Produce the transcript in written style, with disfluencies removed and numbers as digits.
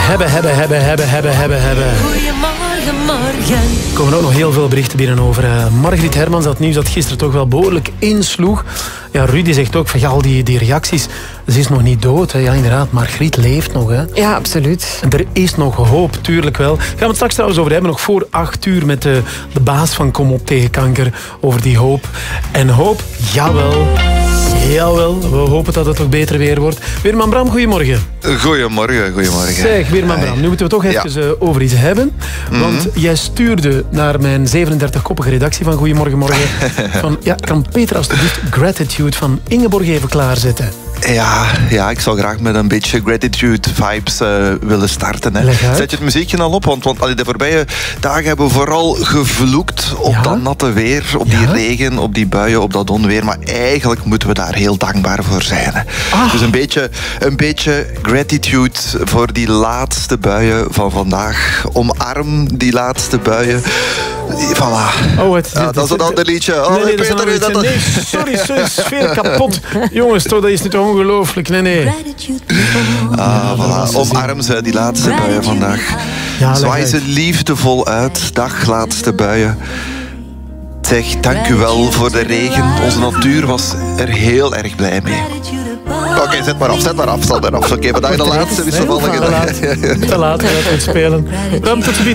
hebben. Goedemorgen, morgen. Er komen ook nog heel veel berichten binnen over Margriet Hermans. Dat nieuws dat gisteren toch wel behoorlijk insloeg. Ja, Rudy zegt ook van ja, al die reacties. Ze is nog niet dood. Hè. Ja, inderdaad, Margriet leeft nog. Hè. Ja, absoluut. En er is nog hoop, tuurlijk wel. Gaan we het straks trouwens over hebben. Nog voor 8:00 met de baas van Kom op tegen kanker. Over die hoop. En hoop, jawel. Jawel, we hopen dat het nog beter weer wordt. Weerman Bram, goedemorgen. Goedemorgen. Zeg, Weerman Bram, nu moeten we toch even over iets hebben. Want jij stuurde naar mijn 37-koppige redactie van Goedemorgen Morgen. Van, ja, kan Peter alsjeblieft Gratitude van Ingeborg even klaarzetten? Ja, ik zou graag met een beetje gratitude vibes willen starten. Hè. Zet je het muziekje al op? Want de voorbije dagen hebben we vooral gevloekt op dat natte weer, op die regen, op die buien, op dat onweer. Maar eigenlijk moeten we daar heel dankbaar voor zijn. Hè. Dus een beetje gratitude voor die laatste buien van vandaag. Omarm die laatste buien. Voilà. Dat is een ander liedje. Nee, sorry, sfeer kapot. Jongens, dat is niet ongelooflijk. Nee. Voilà. Omarm ze die laatste buien vandaag. Zwaai ze liefdevol uit. Dag, laatste buien. Zeg, dank u wel voor de regen. Onze natuur was er heel erg blij mee. Oké, zet maar af. Oké, vandaag de laatste wisselvallige dag. Te laat, we gaan het spelen. Tot ziens.